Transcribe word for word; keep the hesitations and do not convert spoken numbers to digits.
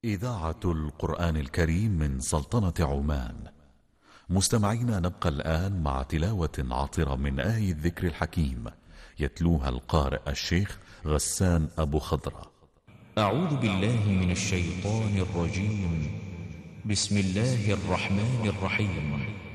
إذاعة القرآن الكريم من سلطنة عمان. مستمعينا، نبقى الآن مع تلاوة عطرة من آي الذكر الحكيم يتلوها القارئ الشيخ غسان أبو خضرة. أعوذ بالله من الشيطان الرجيم. بسم الله الرحمن الرحيم.